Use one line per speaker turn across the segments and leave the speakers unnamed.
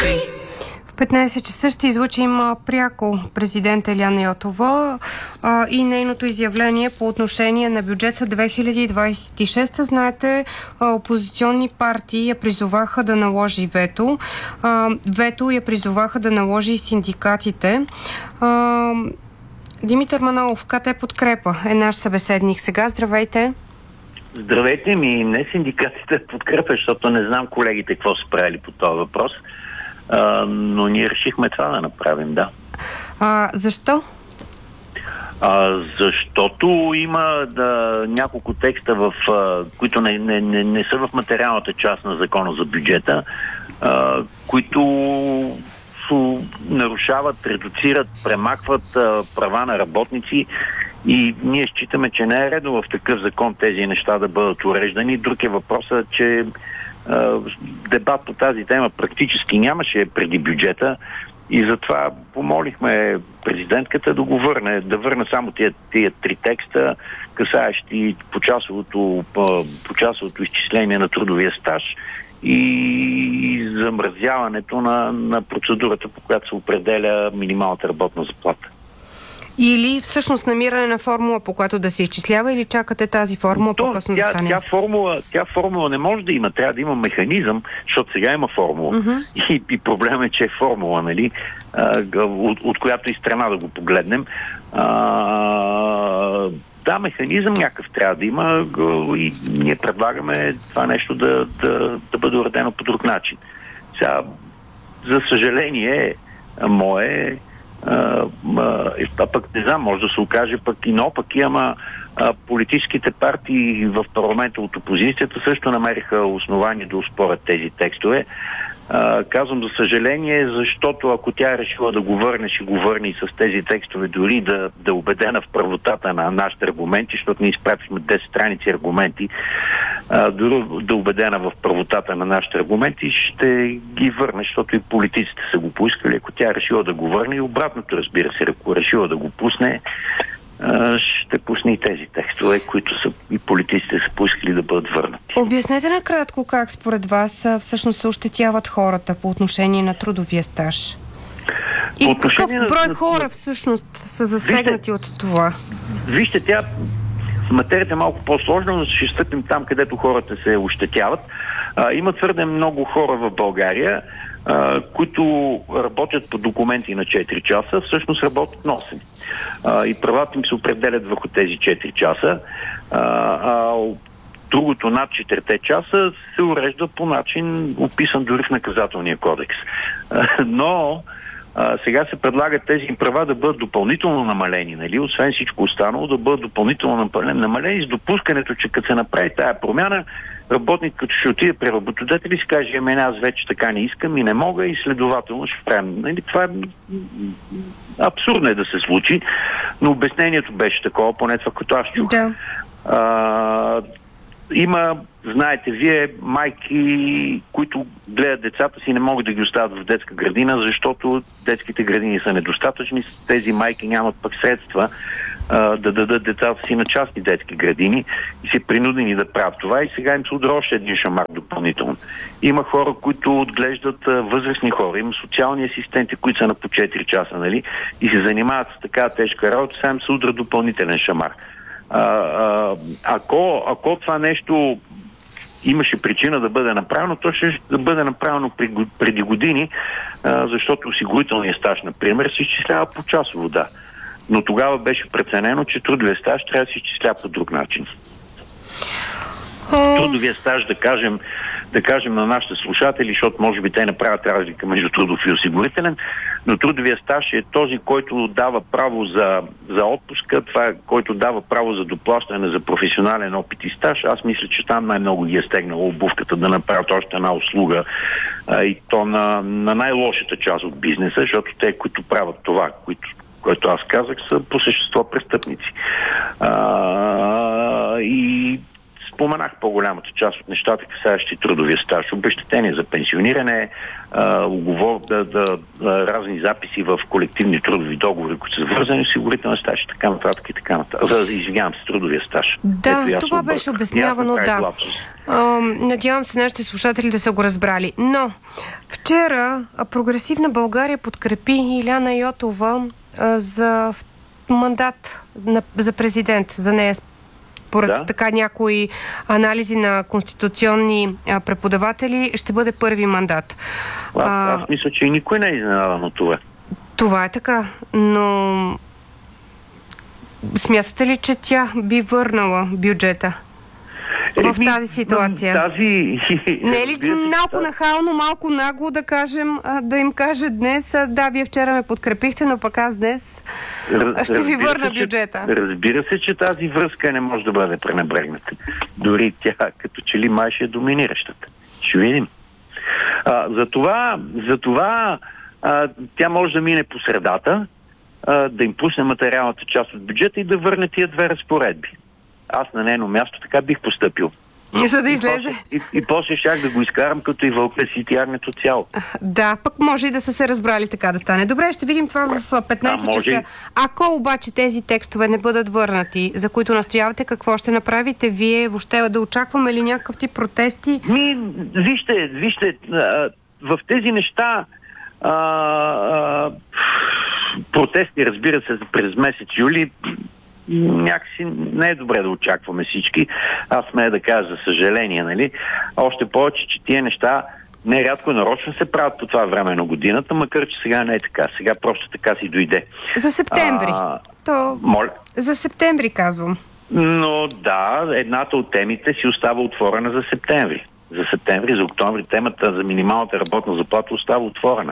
В 15 часа ще излучим пряко президента Илияна Йотова и нейното изявление по отношение на бюджета 2026. Знаете, опозиционни партии я призоваха да наложи вето. Вето я призоваха да наложи и синдикатите. Димитър Манолов, КТ Подкрепа е наш събеседник сега. Здравейте!
Здравейте ми, не синдикатите Подкрепа, защото не знам колегите какво са правили по този въпрос, но ние решихме това да направим, да.
Защо?
Защото има няколко текста, които не са в материалната част на закона за бюджета, които нарушават, редуцират, премахват права на работници и ние считаме, че не е редно в такъв закон тези неща да бъдат уреждани. Друг е въпросът, че дебат по тази тема практически нямаше преди бюджета и затова помолихме президентката да го върне, да върне само тия три текста, касаещи почасовото изчисление на трудовия стаж и замразяването на процедурата, по която се определя минималната работна заплата.
Или всъщност намиране на формула, по която да се изчислява, или чакате тази формула по-късно да стане?
Тя формула не може да има, трябва да има механизъм, защото сега има формула. И проблемът е, че е формула, нали, от която и страна да го погледнем. Да, механизъм някакъв трябва да има и ние предлагаме това нещо да бъде уредено по друг начин. Сега, за съжаление, мое пък не знам, може да се окаже пък и наопаки, ама политическите партии в парламента от опозицията също намериха основание да успорят тези текстове. Казвам за съжаление, защото ако тя е решила да го върне, ще го върне и с тези текстове, дори да е убедена в правотата на нашите аргументи, защото ние изпратихме 10 страници аргументи, дори да е убедена в правотата на нашите аргументи, ще ги върне, защото и политиците са го поискали. Ако тя е решила да го върне, и обратното, разбира се, ако е решила да го пусне, ще пусне и тези текстове, които са и политиците са поискали да бъдат върнати.
Обяснете накратко как според вас всъщност се ощетяват хората по отношение на трудовия стаж. И какъв брой хора всъщност са засегнати от това?
Вижте, материята е малко по-сложна, но ще стъпим там, където хората се ощетяват. Има твърде много хора в България, които работят по документи на 4 часа, всъщност работят на 8. И правата им се определят върху тези 4 часа. Другото над 4 часа се урежда по начин, описан дори в наказателния кодекс. Но сега се предлагат тези права да бъдат допълнително намалени, нали? Освен всичко останало, да бъдат допълнително намалени с допускането, че като се направи тая промяна, работник като ще отиде при работодатели и си каже, аз вече така не искам и не мога и следователно ще правим. Нали? Това е абсурдно да се случи, но обяснението беше такова, поне това като аз чух. Да. Има, знаете вие, майки, които гледат децата си и не могат да ги оставят в детска градина, защото детските градини са недостатъчни. Тези майки нямат пък средства да дадат децата си на частни детски градини и са принудени да правят това и сега им се удря още един шамар допълнително. Има хора, които отглеждат възрастни хора, има социални асистенти, които са на по 4 часа, нали, и се занимават с такава тежка работа, сега им се удря допълнителен шамар. Ако това нещо имаше причина да бъде направено, то ще да бъде направено преди години, защото осигурителният стаж, например, се изчислява по часово, да. Но тогава беше преценено, че трудовия стаж трябва да се изчисля по друг начин. Трудовия стаж, да кажем на нашите слушатели, защото може би те не правят разлика между трудов и осигурителен, но трудовия стаж е този, който дава право за отпуска, това е който дава право за доплащане за професионален опит и стаж. Аз мисля, че там най-много ги е стегнало обувката да направят още една услуга и то на най-лошата част от бизнеса, защото те, които правят това, което аз казах, са по същество престъпници. И споменах по-голямата част от нещата, касаещи трудовия стаж, обезщетение за пенсиониране, разни записи в колективни трудови договори, които са свързани с осигурителен стаж и така нататък и така нататък. Извинявам се, трудовия стаж.
Да, това беше обяснявано, да. Надявам се нашите слушатели да са го разбрали. Но вчера Прогресивна България подкрепи Илияна Йотова за мандат за президент. За нея според така някои анализи на конституционни преподаватели ще бъде първи мандат.
Аз мисля, че никой не е изненадан от това.
Това е така, но смятате ли, че тя би върнала бюджета в тази ситуация? Не е ли малко нахално, малко нагло да кажем, да им каже днес, да, вие вчера ме подкрепихте, но пък аз днес ще ви върна бюджета?
Разбира се, че тази връзка не може да бъде пренебрегната. Дори тя като че ли май ще е доминиращата. Ще видим. Затова тя може да мине по средата, да им пусне материалната част от бюджета и да върне тия две разпоредби. Аз на нейно място така бих постъпил.
За да излезе.
И после щях да го изкарам като и вълка си и ягнето цяло.
Да, пък може и да са се разбрали така да стане. Добре, ще видим това в 15 часа. Ако обаче тези текстове не бъдат върнати, за които настоявате, какво ще направите вие? Въобще да очакваме ли някакъв тип протести?
Вижте, в тези неща протести, разбира се, през месец юли някакси не е добре да очакваме всички. Аз смея да кажа за съжаление, нали? Още повече, че тия неща нерядко нарочно се правят по това време на годината, макар че сега не е така. Сега просто така си дойде.
За септември. За септември казвам.
Но да, едната от темите си остава отворена за септември. За октомври темата за минималната работна заплата остава отворена.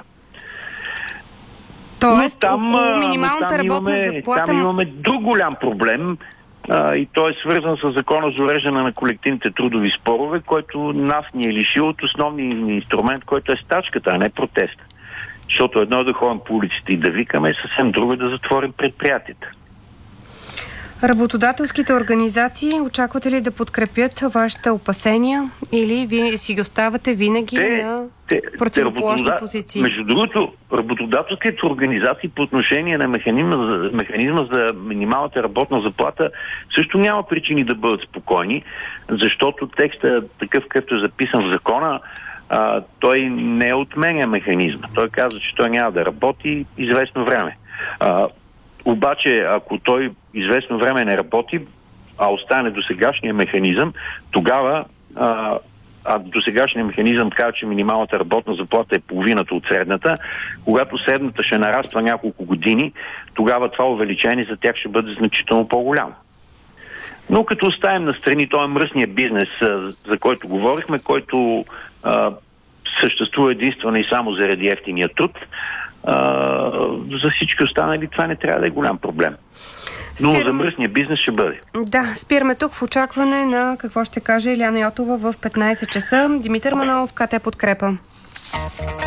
Тоест, минималната работна заплата...
Там имаме друг голям проблем и той е свързан с закона за уреждане на колективните трудови спорове, който нас ни е лишил от основния инструмент, който е стачката, а не протест. Защото едно е да ходим по улиците и да викаме, и съвсем друго е да затворим предприятията.
Работодателските организации очаквате ли да подкрепят вашите опасения или вие си ги оставате винаги на противоположни позиции?
Между другото, работодателските организации по отношение на механизма за минималната работна заплата също няма причини да бъдат спокойни, защото текстът такъв, какъвто е записан в закона, той не отменя механизма. Той казва, че той няма да работи известно време. Обаче, ако той известно време не работи, а остане досегашния механизъм, тогава досегашния механизъм казва, че минималната работна заплата е половината от средната. Когато средната ще нараства няколко години, тогава това увеличение за тях ще бъде значително по-голямо. Но като оставим настрани този мръсния бизнес, за който говорихме, който съществува единствено и само заради евтиния труд, за всички останали това не трябва да е голям проблем. Но за мръсния бизнес ще бъде.
Да, спираме тук в очакване на какво ще каже Илияна Йотова в 15 часа. Димитър Манолов, КТ Подкрепа.